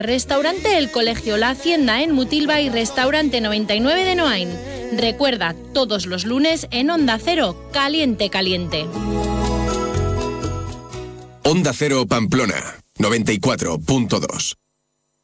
Restaurante El Colegio La Hacienda en Mutilva y Restaurante 99 de Noain. Recuerda, todos los lunes en Onda Cero, Caliente Caliente. Onda Cero Pamplona, 94.2.